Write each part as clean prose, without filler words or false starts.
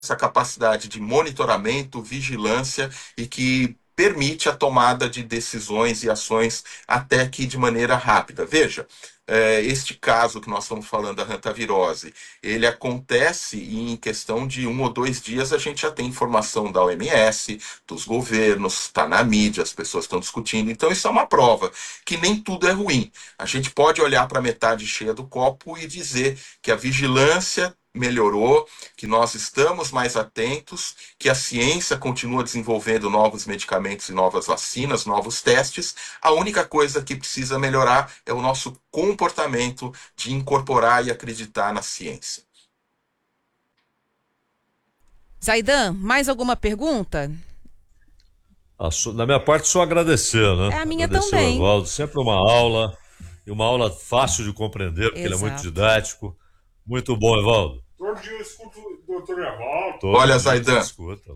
essa capacidade de monitoramento, vigilância e que permite a tomada de decisões e ações até que de maneira rápida. Veja, este caso que nós estamos falando da hantavirose, ele acontece e em questão de 1 ou 2 dias a gente já tem informação da OMS, dos governos, está na mídia, as pessoas estão discutindo. Então isso é uma prova que nem tudo é ruim. A gente pode olhar para a metade cheia do copo e dizer que a vigilância melhorou, que nós estamos mais atentos, que a ciência continua desenvolvendo novos medicamentos e novas vacinas, novos testes. A única coisa que precisa melhorar é o nosso comportamento de incorporar e acreditar na ciência. Zaidan, mais alguma pergunta? Da minha parte, só agradecer, né? É a minha agradecer também. ao Evaldo, sempre uma aula, e uma aula fácil de compreender, porque ele é muito didático. Muito bom, Evaldo. Todo dia eu escuto o doutor Evaldo. Olha, Zaidan. Escuta,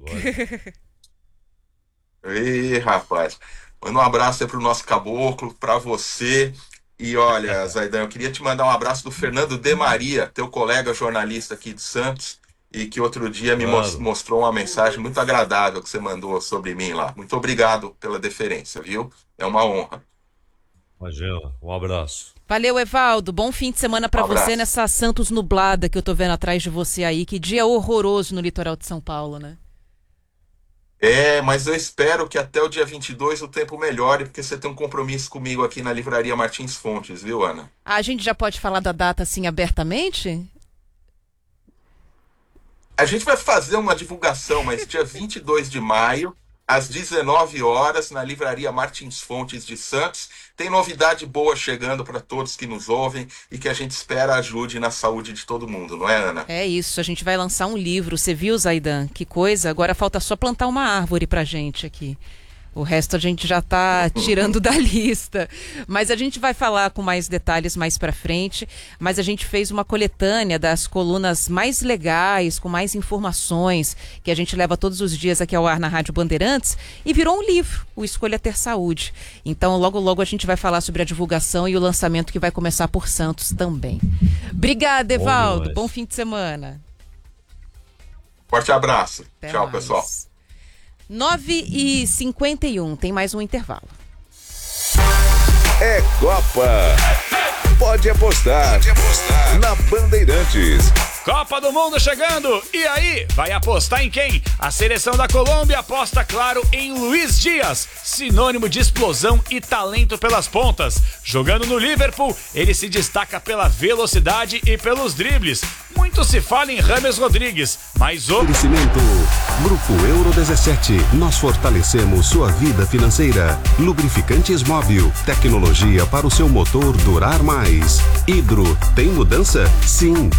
Ei, rapaz. Manda um abraço aí pro nosso caboclo, para você. E olha, Zaidan, eu queria te mandar um abraço do Fernando de Maria, teu colega jornalista aqui de Santos, e que outro dia me mostrou uma mensagem muito agradável que você mandou sobre mim lá. Muito obrigado pela deferência, viu? É uma honra. Imagina, um abraço. Valeu, Evaldo. Bom fim de semana pra você nessa Santos nublada que eu tô vendo atrás de você aí. Que dia horroroso no litoral de São Paulo, né? Mas eu espero que até o dia 22 o tempo melhore, porque você tem um compromisso comigo aqui na Livraria Martins Fontes, viu, Ana? A gente já pode falar da data assim abertamente? A gente vai fazer uma divulgação, mas dia 22 de maio, às 19 horas, na Livraria Martins Fontes de Santos. Tem novidade boa chegando para todos que nos ouvem e que a gente espera ajude na saúde de todo mundo, não é, Ana? É isso, a gente vai lançar um livro. Você viu, Zaidan? Que coisa, agora falta só plantar uma árvore pra gente aqui. O resto a gente já tá tirando da lista. Mas a gente vai falar com mais detalhes mais pra frente. Mas a gente fez uma coletânea das colunas mais legais, com mais informações, que a gente leva todos os dias aqui ao ar na Rádio Bandeirantes, e virou um livro, o Escolha Ter Saúde. Então, logo, logo a gente vai falar sobre a divulgação e o lançamento que vai começar por Santos também. Obrigada, Evaldo. Bom fim de semana. Forte abraço. Até Tchau, mais. pessoal. 9h51, tem mais um intervalo. É Copa. Pode apostar. Na Bandeirantes. Copa do Mundo chegando, e aí, vai apostar em quem? A seleção da Colômbia aposta, claro, em Luiz Dias, sinônimo de explosão e talento pelas pontas. Jogando no Liverpool, ele se destaca pela velocidade e pelos dribles. Muito se fala em James Rodrigues, mas o... Oferecimento Grupo Euro 17. Nós fortalecemos sua vida financeira. Lubrificantes Móvel. Tecnologia para o seu motor durar mais. Hidro. Tem mudança? Sim.